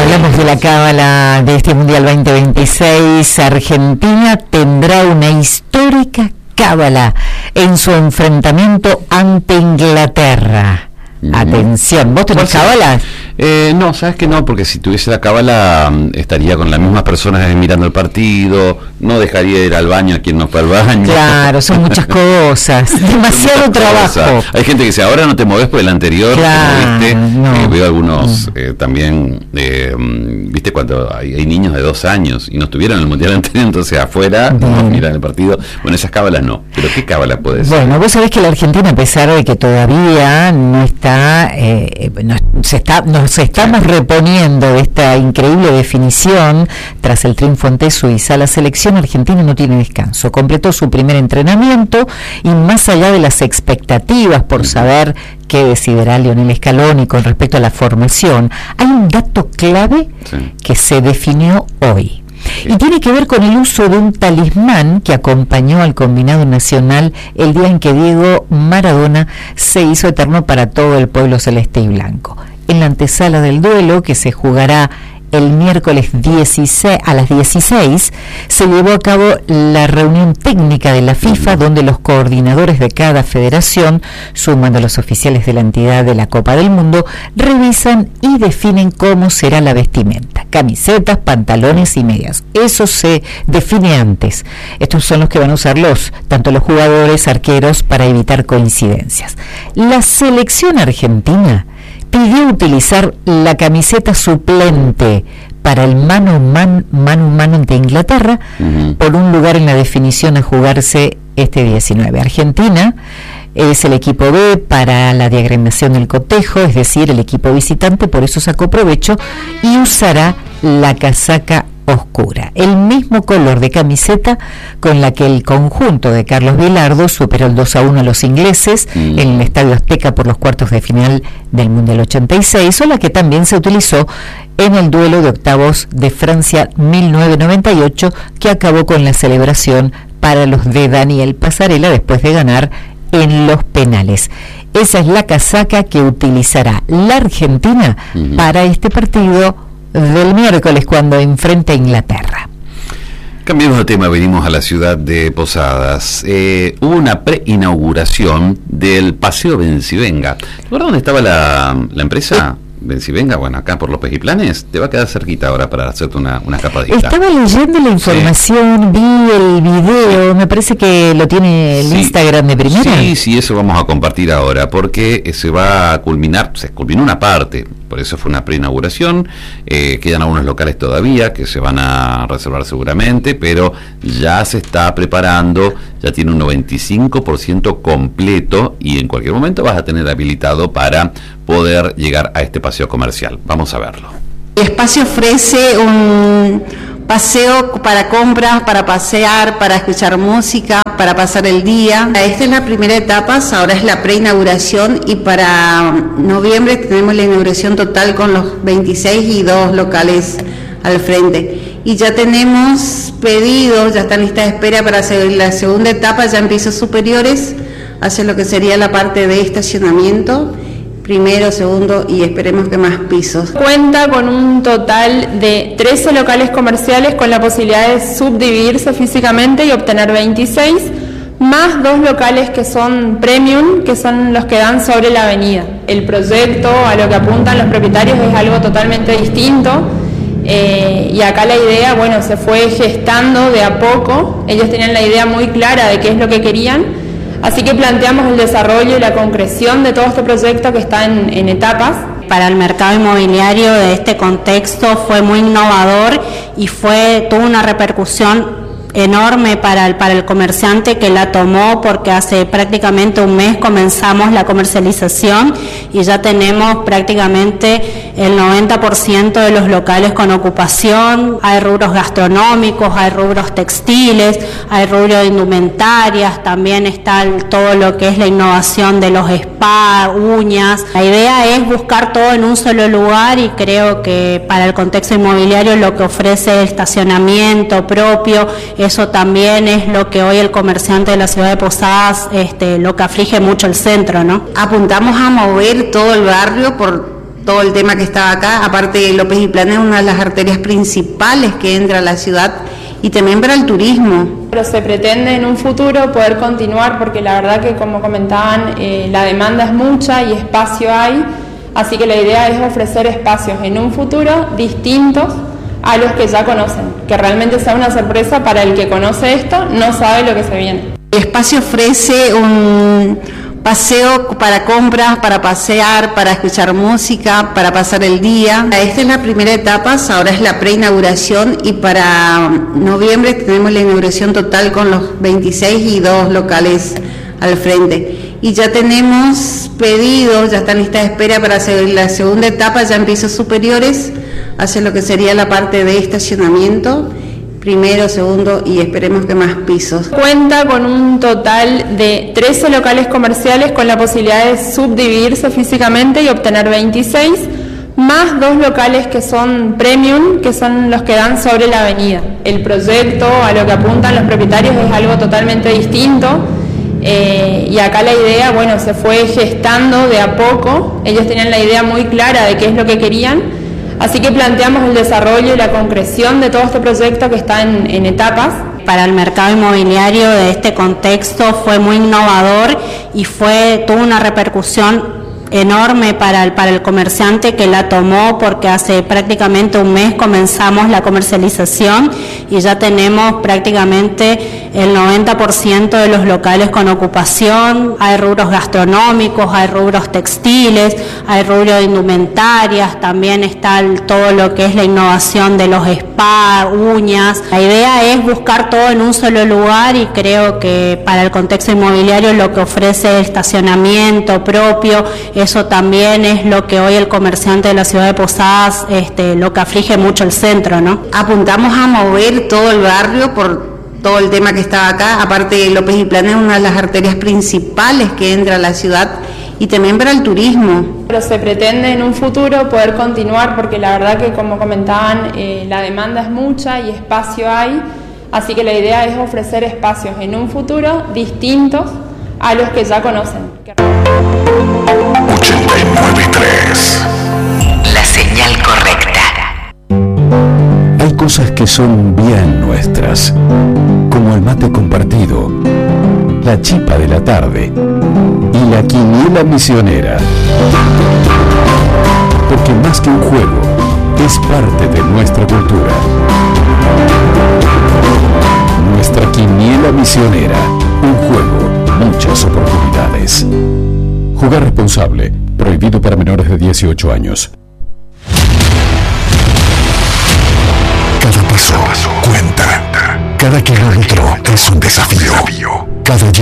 hablamos de la cábala de este Mundial 2026. Argentina tendrá una histórica cábala en su enfrentamiento ante Inglaterra. Atención, ¿vos tenés cábalas? No, sabes que no, porque si tuviese la cábala estaría con las mismas personas mirando el partido, no dejaría ir al baño a quien no fue al baño. Claro, son muchas cosas, demasiado trabajo. Hay gente que dice, ahora no te moves por el anterior, claro, te moviste. No. Veo algunos también, viste cuando hay niños de 2 años y no estuvieron en el Mundial anterior, entonces afuera no miran el partido. Bueno, esas cábalas no, pero ¿qué cábala puede ser? Bueno, vos sabés que la Argentina, a pesar de que todavía no está, nos estamos reponiendo de esta increíble definición tras el triunfo ante Suiza, la selección argentina no tiene descanso. Completó su primer entrenamiento y más allá de las expectativas por saber qué decidirá Lionel Scaloni con respecto a la formación, hay un dato clave que se definió hoy. Y tiene que ver con el uso de un talismán que acompañó al combinado nacional el día en que Diego Maradona se hizo eterno para todo el pueblo celeste y blanco. En la antesala del duelo, que se jugará el miércoles 16 a las 16, se llevó a cabo la reunión técnica de la FIFA, donde los coordinadores de cada federación, sumando a los oficiales de la entidad de la Copa del Mundo, revisan y definen cómo será la vestimenta: camisetas, pantalones y medias. Eso se define antes. Estos son los que van a usar tanto los jugadores, arqueros, para evitar coincidencias. La selección argentina pidió utilizar la camiseta suplente para el mano a mano ante Inglaterra, por un lugar en la definición a jugarse este 19. Argentina es el equipo B para la diagramación del cotejo, es decir, el equipo visitante, por eso sacó provecho y usará la casaca oscura, el mismo color de camiseta con la que el conjunto de Carlos Bilardo superó el 2-1 a los ingleses en el Estadio Azteca por los cuartos de final del Mundial 86, o la que también se utilizó en el duelo de octavos de Francia 1998, que acabó con la celebración para los de Daniel Pasarela después de ganar en los penales. Esa es la casaca que utilizará la Argentina para este partido del miércoles cuando enfrenta a Inglaterra. Cambiemos de tema, venimos a la ciudad de Posadas. Hubo una preinauguración del Paseo Vencivenga. ¿Recuerdas dónde estaba la empresa? Vencivenga, bueno, acá por López y Planes, te va a quedar cerquita ahora para hacerte una escapadita. Estaba leyendo la información, vi el video, me parece que lo tiene el Instagram de Primera. Sí, eso vamos a compartir ahora, porque se va a culminar, se culminó una parte, por eso fue una preinauguración, quedan algunos locales todavía que se van a reservar seguramente, pero ya se está preparando, ya tiene un 95% completo y en cualquier momento vas a tener habilitado para poder llegar a este paseo comercial. Vamos a verlo. El espacio ofrece un paseo para compras, para pasear, para escuchar música, para pasar el día. Esta es la primera etapa, ahora es la preinauguración y para noviembre tenemos la inauguración total con los 26 y 2 locales al frente. Y ya tenemos pedidos, ya está en lista de espera para hacer la segunda etapa, ya en pisos superiores, hacia lo que sería la parte de estacionamiento. Primero, segundo y esperemos que más pisos. Cuenta con un total de 13 locales comerciales con la posibilidad de subdividirse físicamente y obtener 26, más 2 locales que son premium, que son los que dan sobre la avenida. El proyecto, a lo que apuntan los propietarios, es algo totalmente distinto. Y acá la idea, bueno, se fue gestando de a poco. Ellos tenían la idea muy clara de qué es lo que querían. Así que planteamos el desarrollo y la concreción de todo este proyecto que está en etapas. Para el mercado inmobiliario de este contexto fue muy innovador y tuvo una repercusión enorme para el comerciante que la tomó, porque hace prácticamente un mes comenzamos la comercialización y ya tenemos prácticamente el 90% de los locales con ocupación. Hay rubros gastronómicos, hay rubros textiles, hay rubro de indumentarias, también está todo lo que es la innovación de los spa, uñas. La idea es buscar todo en un solo lugar y creo que para el contexto inmobiliario lo que ofrece el estacionamiento propio, eso también es lo que hoy el comerciante de la ciudad de Posadas, lo que aflige mucho el centro, ¿no? Apuntamos a mover todo el barrio por todo el tema que estaba acá. Aparte, López y Planes es una de las arterias principales que entra a la ciudad y también para el turismo. Pero se pretende en un futuro poder continuar, porque la verdad que, como comentaban, la demanda es mucha y espacio hay, así que la idea es ofrecer espacios en un futuro distintos a los que ya conocen, que realmente sea una sorpresa para el que conoce esto, no sabe lo que se viene. El espacio ofrece un paseo para compras, para pasear, para escuchar música, para pasar el día. Esta es la primera etapa, ahora es la preinauguración y para noviembre tenemos la inauguración total con los 26 y 2 locales al frente. Y ya tenemos pedidos, ya está en lista de espera para hacer la segunda etapa, ya en pisos superiores, hace lo que sería la parte de estacionamiento, primero, segundo y esperemos que más pisos. Cuenta con un total de 13 locales comerciales con la posibilidad de subdividirse físicamente y obtener 26, más 2 locales que son premium, que son los que dan sobre la avenida. El proyecto, a lo que apuntan los propietarios, es algo totalmente distinto. Y acá la idea, bueno, se fue gestando de a poco. Ellos tenían la idea muy clara de qué es lo que querían, así que planteamos el desarrollo y la concreción de todo este proyecto que está en etapas. Para el mercado inmobiliario de este contexto fue muy innovador y tuvo una repercusión enorme para el comerciante que la tomó, porque hace prácticamente un mes comenzamos la comercialización y ya tenemos prácticamente el 90% de los locales con ocupación. Hay rubros gastronómicos, hay rubros textiles, hay rubro de indumentarias, también está todo lo que es la innovación de los spa, uñas. La idea es buscar todo en un solo lugar y creo que para el contexto inmobiliario lo que ofrece estacionamiento propio, eso también es lo que hoy el comerciante de la ciudad de Posadas, lo que aflige mucho el centro, ¿no? Apuntamos a mover todo el barrio por todo el tema que estaba acá. Aparte, López y Planes es una de las arterias principales que entra a la ciudad y también para el turismo. Pero se pretende en un futuro poder continuar, porque la verdad que, como comentaban, la demanda es mucha y espacio hay, así que la idea es ofrecer espacios en un futuro distintos a los que ya conocen. 89.3. La señal correcta. Hay cosas que son bien nuestras, como el mate compartido, la chipa de la tarde y la quiniela misionera. Porque más que un juego, es parte de nuestra cultura. Nuestra quiniela misionera, un juego, muchas oportunidades. Jugar responsable, prohibido para menores de 18 años. Cada paso cuenta. Cada kilómetro es un desafío. Cada